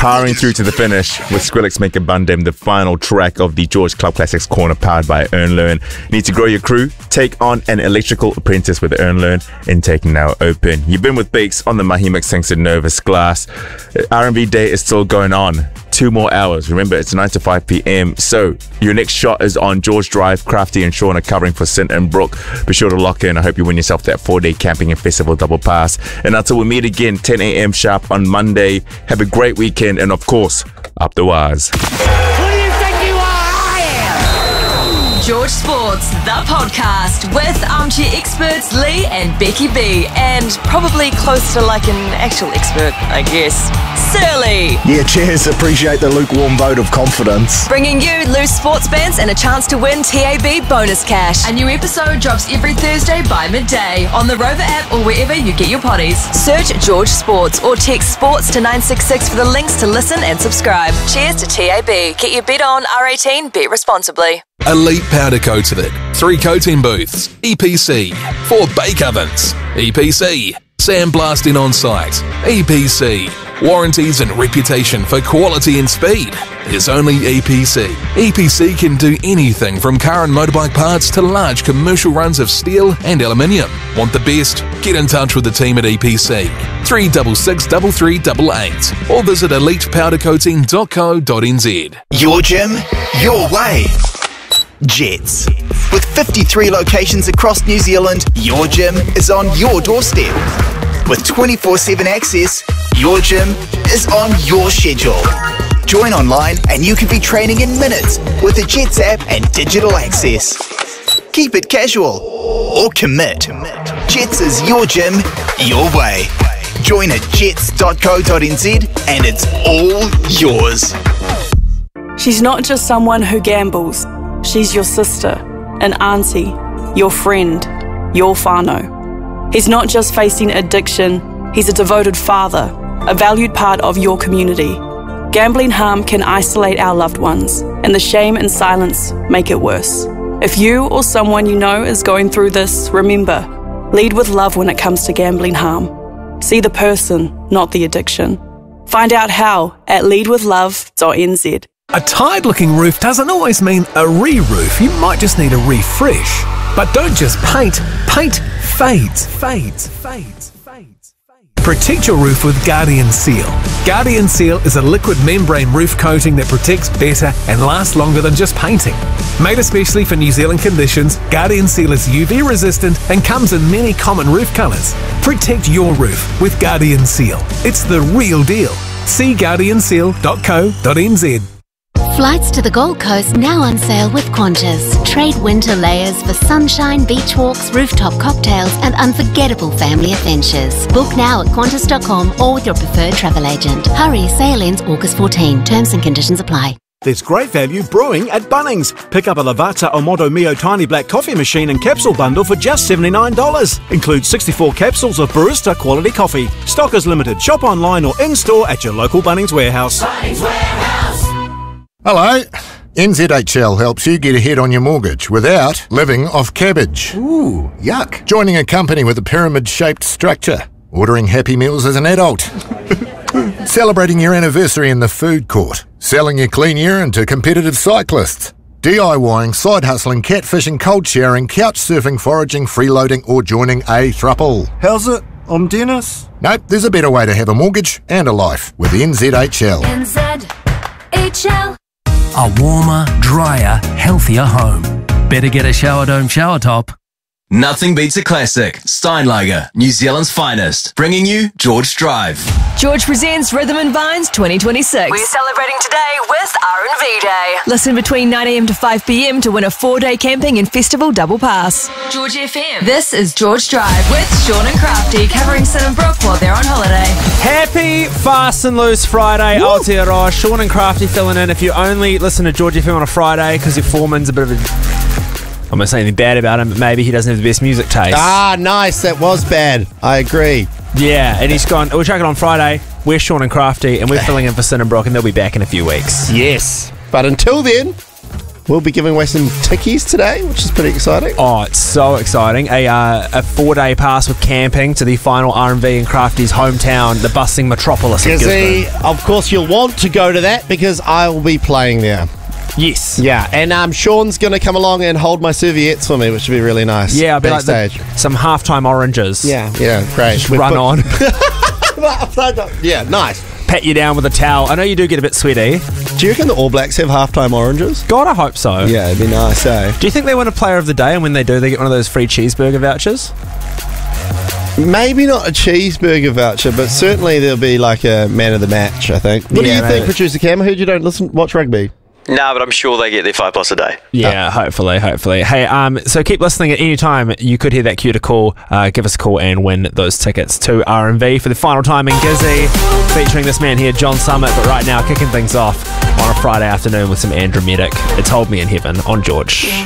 powering through to the finish with Skrillex Make a Bundem, the final track of the George Club Classics Corner powered by Earn Learn. Need to grow your crew? Take on an electrical apprentice with Earn Learn. Intake now open. You've been with Beaks on the Mahimix Sings and Nervous Glass. R&B Day is still going on. 2 more hours. Remember, it's 9 to 5 p.m. So your next shot is on George Drive. Crafty and Sean are covering for St. and Brooke. Be sure to lock in. I hope you win yourself that 4-day camping and festival double pass. And until we meet again, 10 a.m. sharp on Monday, have a great weekend. And of course, up the wires. George Sports, the podcast with armchair experts Lee and Becky B, and probably close to like an actual expert, I guess, Surly. Yeah, cheers. Appreciate the lukewarm vote of confidence. Bringing you loose sports bands and a chance to win TAB bonus cash. A new episode drops every Thursday by midday on the Rover app or wherever you get your potties. Search George Sports or text sports to 966 for the links to listen and subscribe. Cheers to TAB. Get your bet on, R18, bet responsibly. Elite powder coated, 3 coating booths, EPC, 4 bake ovens, EPC, sandblasting on site, EPC, warranties and reputation for quality and speed. There's only EPC. EPC can do anything from car and motorbike parts to large commercial runs of steel and aluminium. Want the best? Get in touch with the team at EPC, 366 3388, or visit elitepowdercoating.co.nz. Your gym, your way. Jets. With 53 locations across New Zealand, your gym is on your doorstep. With 24/7 access, your gym is on your schedule. Join online and you can be training in minutes with the Jets app and digital access. Keep it casual or commit. Jets is your gym, your way. Join at jets.co.nz and it's all yours. She's not just someone who gambles. She's your sister, an auntie, your friend, your whānau. He's not just facing addiction, he's a devoted father, a valued part of your community. Gambling harm can isolate our loved ones, and the shame and silence make it worse. If you or someone you know is going through this, remember, lead with love when it comes to gambling harm. See the person, not the addiction. Find out how at leadwithlove.nz. A tired-looking roof doesn't always mean a re-roof. You might just need a refresh. But don't just paint. Paint fades. Protect your roof with Guardian Seal. Guardian Seal is a liquid membrane roof coating that protects better and lasts longer than just painting. Made especially for New Zealand conditions, Guardian Seal is UV resistant and comes in many common roof colours. Protect your roof with Guardian Seal. It's the real deal. See guardianseal.co.nz. Flights to the Gold Coast now on sale with Qantas. Trade winter layers for sunshine, beach walks, rooftop cocktails and unforgettable family adventures. Book now at qantas.com or with your preferred travel agent. Hurry, sale ends August 14. Terms and conditions apply. There's great value brewing at Bunnings. Pick up a Lavazza Omoto Mio Tiny Black Coffee Machine and Capsule Bundle for just $79. Includes 64 capsules of barista quality coffee. Stock is limited. Shop online or in-store at your local Bunnings warehouse. Bunnings Warehouse. Hello. NZHL helps you get ahead on your mortgage without living off cabbage. Ooh, yuck. Joining a company with a pyramid-shaped structure. Ordering Happy Meals as an adult. Celebrating your anniversary in the food court. Selling your clean urine to competitive cyclists. DIYing, side hustling, catfishing, cold showering, couch surfing, foraging, freeloading or joining a throuple. How's it? I'm Dennis. Nope, there's a better way to have a mortgage and a life with NZHL. NZHL. A warmer, drier, healthier home. Better get a Shower Dome shower top. Nothing beats a classic. Steinlager, New Zealand's finest. Bringing you George Drive. George presents Rhythm and Vines 2026. We're celebrating today with R&V Day. Listen between 9 a.m. to 5 p.m. to win a 4-day camping and festival double pass. George FM. This is George Drive with Sean and Crafty covering St. and Brooke while they're on holiday. Happy Fast and Loose Friday, Aotearoa. Sean and Crafty filling in if you only listen to George FM on a Friday because your foreman's a bit of a... I'm not saying anything bad about him, but maybe he doesn't have the best music taste. Ah, nice. That was bad. I agree. Yeah, and he's gone, we'll check it on Friday. We're Sean and Crafty, and we're filling in for St. and Brooke, and they'll be back in a few weeks. Yes. But until then, we'll be giving away some tickies today, which is pretty exciting. Oh, it's so exciting. A 4-day pass with camping to the final R&V in Crafty's hometown, the bustling metropolis of Gizzy, Gisborne. of course, you'll want to go to that because I will be playing there. Yes. Yeah, and Sean's going to come along and hold my serviettes for me, which would be really nice. Yeah, I'll be like backstage. some halftime oranges. Yeah, great. Just run on. Yeah, nice. Pat you down with a towel. I know you do get a bit sweaty. Do you reckon the All Blacks have halftime oranges? God, I hope so. Yeah, it'd be nice, eh? Do you think they win a player of the day, and when they do, they get one of those free cheeseburger vouchers? Maybe not a cheeseburger voucher, but certainly there'll be like a man of the match, I think. What do you think, Producer Cam? I heard you don't watch rugby. No, but I'm sure they get their 5+ a day. Yeah, hopefully. Hey, so keep listening at any time. You could hear that cue to call. Give us a call and win those tickets to R&V for the final time in Gizzy, featuring this man here, John Summit. But right now, kicking things off on a Friday afternoon with some Andrometic. It's Hold Me in Heaven on George.